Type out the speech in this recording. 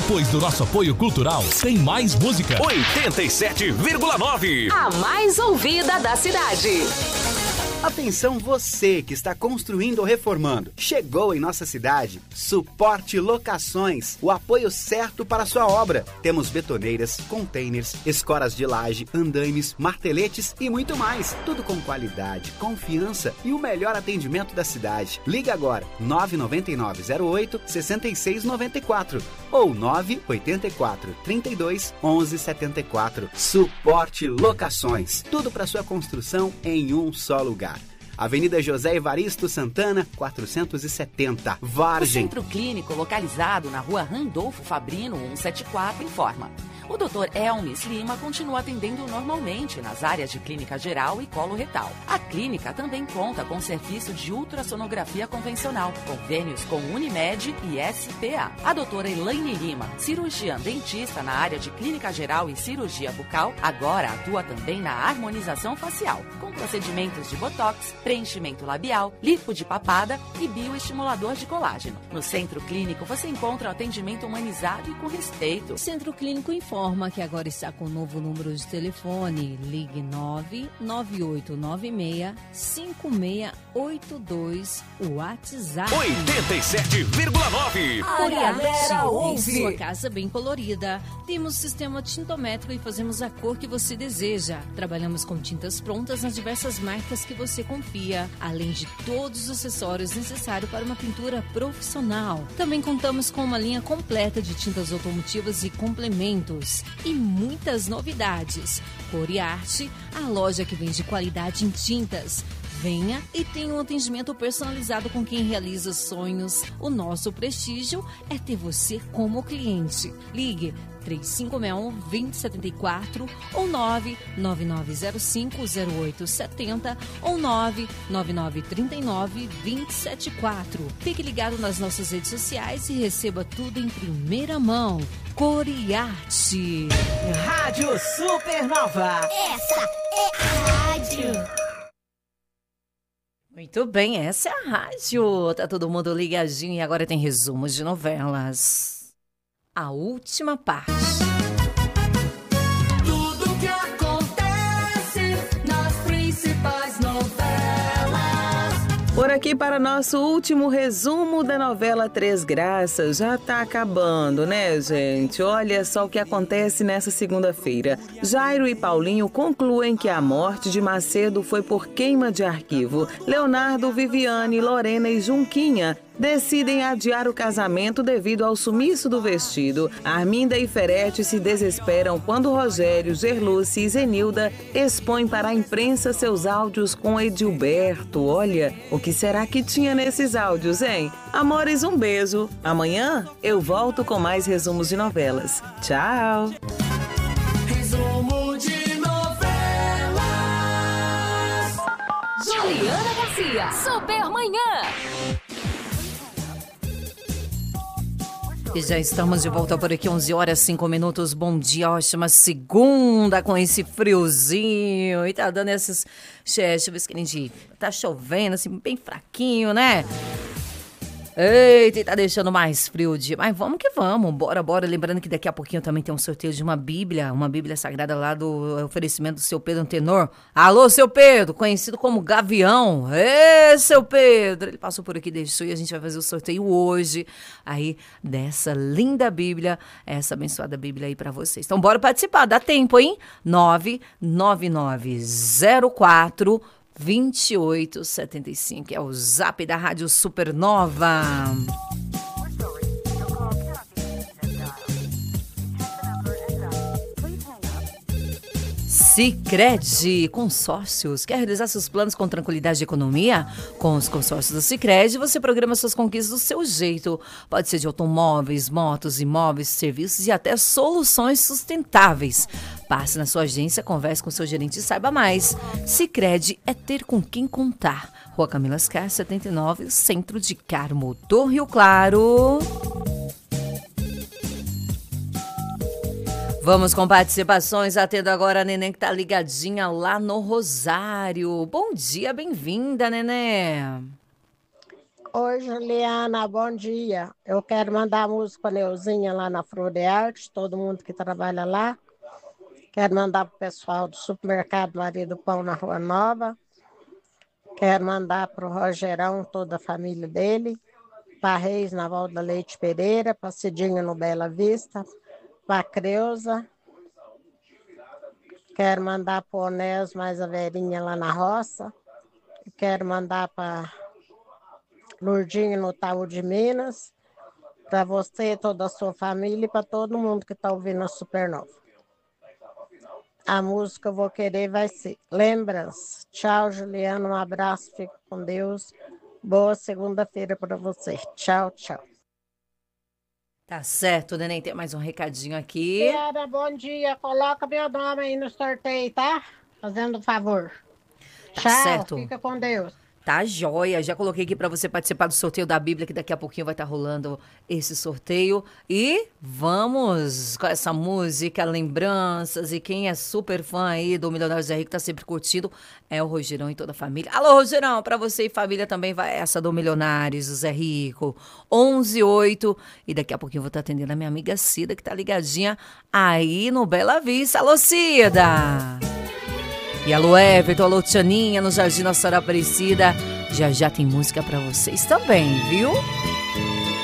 Depois do nosso apoio cultural, tem mais música. 87,9. A mais ouvida da cidade. Atenção você que está construindo ou reformando. Chegou em nossa cidade Suporte Locações, o apoio certo para a sua obra. Temos betoneiras, containers, escoras de laje, andaimes, marteletes e muito mais. Tudo com qualidade, confiança e o melhor atendimento da cidade. Liga agora, 99908-6694 ou 984-32-1174. Suporte Locações. Tudo para sua construção em um só lugar. Avenida José Evaristo Santana, 470, Vargem. O Centro Clínico, localizado na Rua Randolfo Fabrino, 174, informa. O Dr. Elmis Lima continua atendendo normalmente nas áreas de clínica geral e colo retal. A clínica também conta com serviço de ultrassonografia convencional, convênios com Unimed e SPA. A doutora Elaine Lima, cirurgiã dentista na área de clínica geral e cirurgia bucal, agora atua também na harmonização facial, com procedimentos de botox, preenchimento labial, lipo de papada e bioestimulador de colágeno. No Centro Clínico você encontra o atendimento humanizado e com respeito. O Centro Clínico informa que agora está com um novo número de telefone. Ligue 99896-5682. O WhatsApp 87,9. A galera ouve. Sua casa bem colorida. Temos sistema tintométrico e fazemos a cor que você deseja. Trabalhamos com tintas prontas nas diversas marcas que você confia, além de todos os acessórios necessários para uma pintura profissional. Também contamos com uma linha completa de tintas automotivas e complementos. E muitas novidades. Cor e Arte, a loja que vende qualidade em tintas. Venha e tenha um atendimento personalizado com quem realiza sonhos. O nosso prestígio é ter você como cliente. Ligue 3561-2074 ou 99905-0870 ou 99939-2074. Fique ligado nas nossas redes sociais e receba tudo em primeira mão. Cor e Arte. Rádio Supernova. Essa é a rádio. Muito bem, essa é a rádio. Tá todo mundo ligadinho e agora tem resumos de novelas. A última parte. Tudo que acontece nas principais novelas. Por aqui para nosso último resumo da novela Três Graças. Já tá acabando, né, gente? Olha só o que acontece nessa segunda-feira. Jairo e Paulinho concluem que a morte de Macedo foi por queima de arquivo. Leonardo, Viviane, Lorena e Junquinha decidem adiar o casamento devido ao sumiço do vestido. Arminda e Ferete se desesperam quando Rogério, Gerluce e Zenilda expõem para a imprensa seus áudios com Edilberto. Olha, o que será que tinha nesses áudios, hein? Amores, um beijo. Amanhã eu volto com mais resumos de novelas. Tchau! Resumo de novelas. Juliana Garcia, Supermanhã. E já estamos de volta por aqui, 11 horas 5 minutos. Bom dia, ótima segunda com esse friozinho. E tá dando esses... Deixa eu ver se tá chovendo, assim, bem fraquinho, né? Eita, tá deixando mais frio o dia. Mas vamos que vamos, bora. Lembrando que daqui a pouquinho também tem um sorteio de uma Bíblia sagrada lá do oferecimento do seu Pedro Antenor. Alô, seu Pedro, conhecido como Gavião. Ê, seu Pedro, ele passou por aqui, deixou, e a gente vai fazer o sorteio hoje aí dessa linda Bíblia, essa abençoada Bíblia aí pra vocês. Então bora participar, dá tempo, hein? 99904 2875, é o zap da Rádio Supernova. Sicredi Consórcios. Quer realizar seus planos com tranquilidade de economia? Com os consórcios do Sicredi, você programa suas conquistas do seu jeito. Pode ser de automóveis, motos, imóveis, serviços e até soluções sustentáveis. Passe na sua agência, converse com seu gerente e saiba mais. Sicredi é ter com quem contar. Rua Camila Ascar, 79, Centro de Carmo do Rio Claro. Vamos com participações, atendo agora a Neném que tá ligadinha lá no Rosário. Bom dia, bem-vinda, Neném. Oi, Juliana, bom dia. Eu quero mandar a música para Neuzinha lá na Flor de Arte, todo mundo que trabalha lá. Quero mandar para o pessoal do supermercado Maria do Pão na Rua Nova. Quero mandar para o Rogerão, toda a família dele. Para Reis na Valda Leite Pereira, para Cidinho no Bela Vista, para Creuza. Quero mandar para o Onésio mais a Verinha lá na roça. Quero mandar para Lourdinho no Itaú de Minas, para você e toda a sua família e para todo mundo que está ouvindo a Supernova. A música eu vou querer vai ser Lembrança. Tchau, Juliana, um abraço, fique com Deus. Boa segunda-feira para você. Tchau, tchau. Tá certo, neném, tem mais um recadinho aqui. Yara, bom dia. Coloca meu nome aí no sorteio, tá? Fazendo um favor. Tá Tchau, certo. fica com Deus. Tá joia, já coloquei aqui para você participar do sorteio da Bíblia, que daqui a pouquinho vai estar rolando esse sorteio. E vamos com essa música, lembranças, e quem é super fã aí do Milionário Zé Rico, tá sempre curtindo, é o Rogerão e toda a família. Alô, Rogerão, para você e família também vai essa do Milionários, do Zé Rico, 11:08, e daqui a pouquinho eu vou estar atendendo a minha amiga Cida, que tá ligadinha aí no Bela Vista. Alô, Cida! E alô, Everton, alô, Tianinha, no Jardim Nossa Senhora Aparecida. Já já tem música pra vocês também, viu?